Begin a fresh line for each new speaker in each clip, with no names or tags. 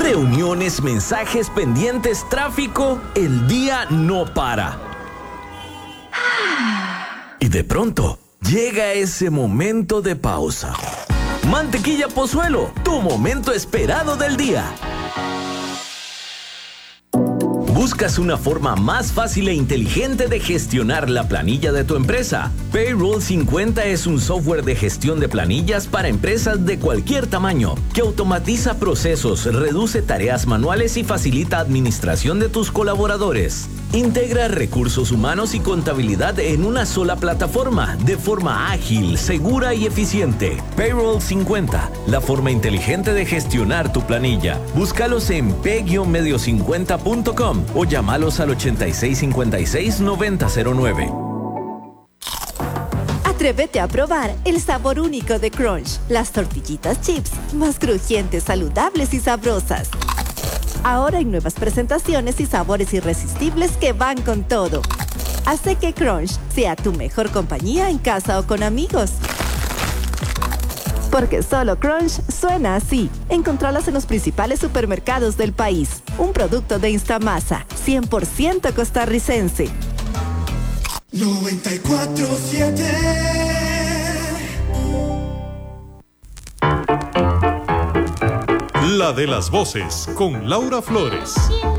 Reuniones, mensajes, pendientes, tráfico, el día no para. Y de pronto, llega ese momento de pausa. Mantequilla Pozuelo, tu momento esperado del día. ¿Buscas una forma más fácil e inteligente de gestionar la planilla de tu empresa? Payroll 50 es un software de gestión de planillas para empresas de cualquier tamaño, que automatiza procesos, reduce tareas manuales y facilita administración de tus colaboradores. Integra recursos humanos y contabilidad en una sola plataforma, de forma ágil, segura y eficiente. Payroll 50, la forma inteligente de gestionar tu planilla. Búscalos en p-medio50.com o llámalos al 8656-9009.
Atrévete a probar el sabor único de Crunch. Las tortillitas chips más crujientes, saludables y sabrosas. Ahora hay nuevas presentaciones y sabores irresistibles que van con todo. Hace que Crunch sea tu mejor compañía en casa o con amigos. Porque solo Crunch suena así. Encontralas en los principales supermercados del país. Un producto de Instamasa, 100% costarricense.
94.7
La de las voces, con Laura Flores.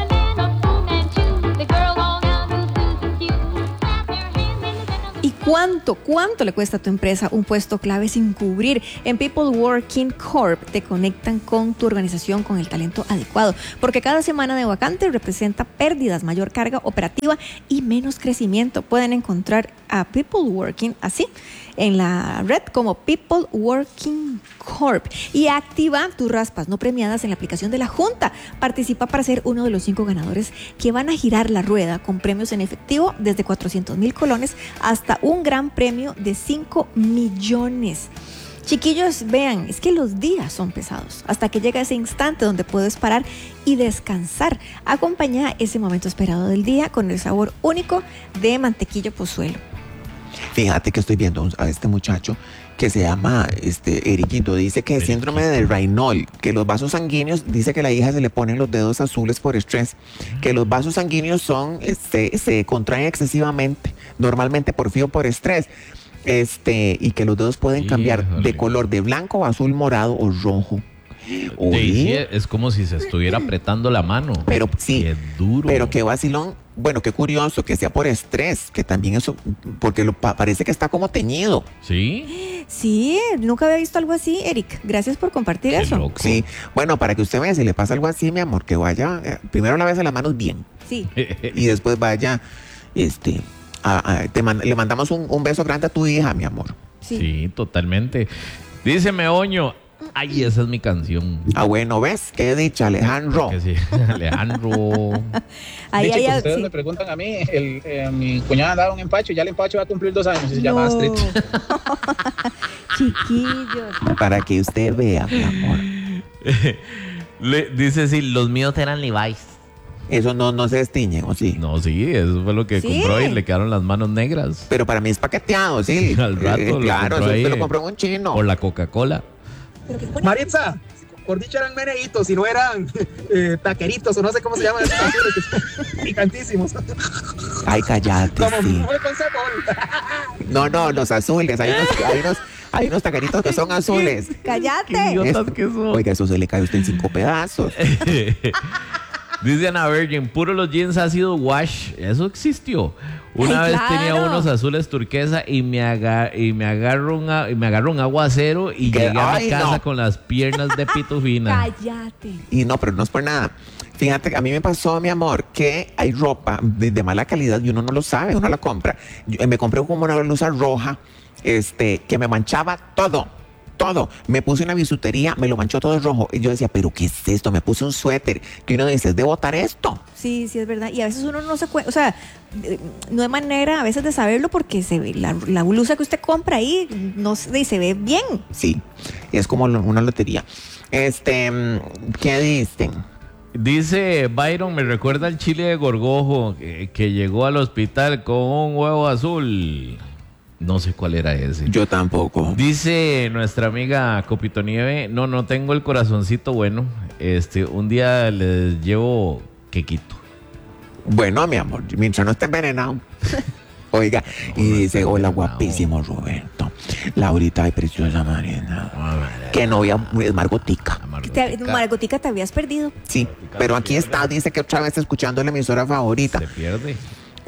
¿Y cuánto le cuesta a tu empresa un puesto clave sin cubrir? En People Working Corp te conectan con tu organización con el talento adecuado, porque cada semana de vacante representa pérdidas, mayor carga operativa y menos crecimiento. Pueden encontrar a People Working así en la red como People Working Corp y activa tus raspas no premiadas en la aplicación de la Junta. Participa para ser uno de los 5 ganadores que van a girar la rueda con premios en efectivo desde 400,000 colones hasta un gran premio de 5 millones. Chiquillos, vean, es que los días son pesados hasta que llega ese instante donde puedes parar y descansar. Acompaña ese momento esperado del día con el sabor único de Mantequilla Pozuelo.
Fíjate que estoy viendo a este muchacho que se llama Eriquito. Dice que es síndrome de Raynaud, que los vasos sanguíneos, dice que a la hija se le ponen los dedos azules por estrés, que los vasos sanguíneos se contraen excesivamente, normalmente por frío, por estrés, y que los dedos pueden cambiar de color de blanco, azul, morado o rojo.
Sí, es como si se estuviera apretando la mano.
Pero sí,
qué duro.
Pero qué vacilón. Bueno, qué curioso que sea por estrés, que también eso, porque parece que está como teñido.
¿Sí?
Sí, nunca había visto algo así, Eric. Gracias por compartir eso.
Loco. Sí, bueno, para que usted vea, si le pasa algo así, mi amor, que vaya, primero lávese las manos bien.
Sí.
Y después vaya, le mandamos un beso grande a tu hija, mi amor.
Sí, totalmente. Dice Meoño. Ay, esa es mi canción.
Bueno, ¿ves? Qué dicha, Alejandro.
Que sí, Alejandro.
Ustedes me preguntan a mí, mi cuñada andaba en un empacho y ya el empacho va a cumplir 2 años y se llama Astrid.
Chiquillos.
Para que usted vea, mi amor.
Dice, sí, los míos eran Levi's.
Eso no se destiñe, ¿o sí?
No, sí, eso fue lo que compró y le quedaron las manos negras.
Pero para mí es paqueteado, sí.
Al rato
claro,
eso
se lo compró un chino.
O la Coca-Cola.
Maritza, por dicho eran meneitos, si no eran taqueritos o no sé cómo se llaman esos azules, que son picantísimos.
Ay, cállate.
Como
sí.
con sabor.
No, los azules. Hay unos taqueritos que son azules.
¡Cállate!
¡Qué idiotas que son!
Oiga, eso se le cae a usted en 5 pedazos.
Dice Ana Virgin, puro los jeans ácido wash. Eso existió. Una vez tenía unos azules turquesa y me agarró un aguacero y llegué a mi casa con las piernas de pitufina.
Cállate.
Y no, pero no es por nada. Fíjate, a mí me pasó, mi amor, que hay ropa de mala calidad y uno no lo sabe, uno la compra. Me compré como una blusa roja, que me manchaba todo. Me puse una bisutería, me lo manchó todo rojo. Y yo decía, ¿pero qué es esto? Me puse un suéter. Que uno dice, ¿es de botar esto?
Sí, es verdad. Y a veces uno no se cuenta, o sea, no hay manera a veces de saberlo porque se ve la blusa que usted compra ahí, no se ve bien.
Sí, es como una lotería. ¿Qué dicen?
Dice Byron, me recuerda al chile de Gorgojo que llegó al hospital con un huevo azul. No sé cuál era ese.
Yo tampoco.
Dice nuestra amiga Copito Nieve, no tengo el corazoncito bueno. Un día les llevo quequito.
Bueno, mi amor, mientras no esté envenenado. Oiga, y dice, hola, guapísimo Roberto. Laurita, ay, preciosa Marina. Qué novia es Margotica.
Margotica, te habías perdido.
Sí, pero aquí está, dice que otra vez escuchando la emisora favorita.
Se pierde.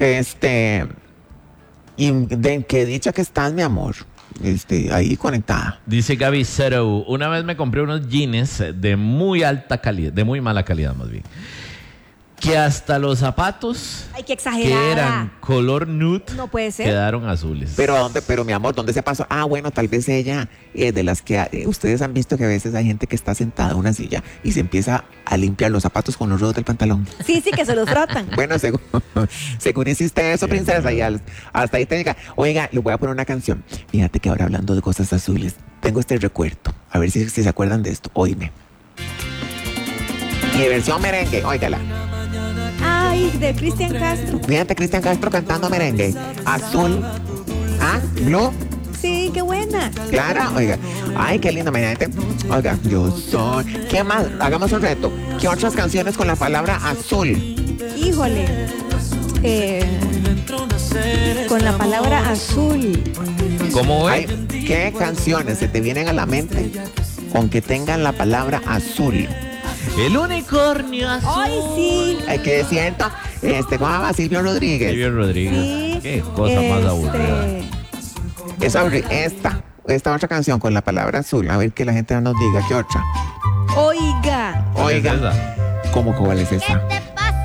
Y de qué dicha que estás, mi amor. Ahí conectada.
Dice Gaby Zero, una vez me compré unos jeans de muy alta calidad, de muy mala calidad más bien, que hasta los zapatos,
ay, qué exagerada,
que eran color nude,
no puede ser,
quedaron azules.
Pero mi amor, ¿dónde se pasó? Ah, bueno, tal vez ella, de las que ustedes han visto que a veces hay gente que está sentada en una silla y se empieza a limpiar los zapatos con los rodos del pantalón.
Sí, que se los frotan.
Bueno, según hiciste eso, princesa, y hasta ahí te llega. Oiga, le voy a poner una canción. Fíjate que ahora hablando de cosas azules, tengo este recuerdo. A ver si se acuerdan de esto. Oíme. Y de versión merengue, óigala.
Ay, de Cristian Castro.
Fíjate, Cristian Castro cantando merengue. Azul. ¿Ah? ¿Blue?
Sí, qué buena.
Clara, oiga. Ay, qué lindo, imagínate. Oiga, yo soy. ¿Qué más? Hagamos un reto. ¿Qué otras canciones con la palabra azul?
Híjole. Con la palabra azul.
¿Cómo es?
¿Qué canciones se te vienen a la mente con que tengan la palabra azul?
El unicornio azul.
Ay, sí.
Ay, que siento. ¿Cómo va? Silvio Rodríguez.
Silvio Rodríguez.
Sí.
Qué cosa más aburrida.
Esta otra canción con la palabra azul. A ver que la gente nos diga. ¿Qué otra?
Oiga.
Oiga. ¿Cómo cuál es esa?